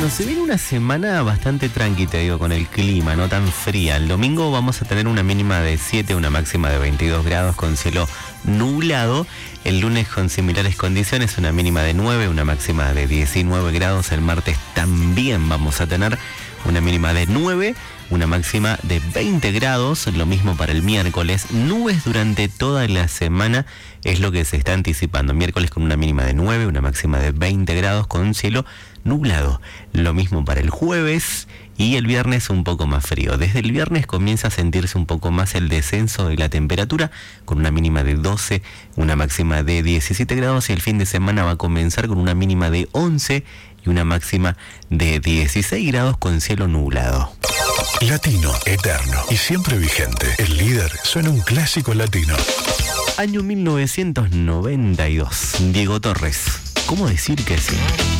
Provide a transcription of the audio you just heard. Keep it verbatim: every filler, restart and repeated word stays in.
Bueno, se viene una semana bastante tranqui, te digo, con el clima, no tan fría. El domingo vamos a tener una mínima de siete, una máxima de veintidós grados con cielo nublado. El lunes con similares condiciones, una mínima de nueve, una máxima de diecinueve grados. El martes también vamos a tener una mínima de nueve, una máxima de veinte grados, lo mismo para el miércoles. Nubes durante toda la semana es lo que se está anticipando. Miércoles con una mínima de nueve, una máxima de veinte grados con cielo nublado. Lo mismo para el jueves y el viernes un poco más frío. Desde el viernes comienza a sentirse un poco más el descenso de la temperatura con una mínima de doce, una máxima de diecisiete grados, y el fin de semana va a comenzar con una mínima de once y una máxima de dieciséis grados con cielo nublado. Latino, eterno y siempre vigente. El líder suena un clásico latino. Año mil novecientos noventa y dos. Diego Torres. ¿Cómo decir que sí?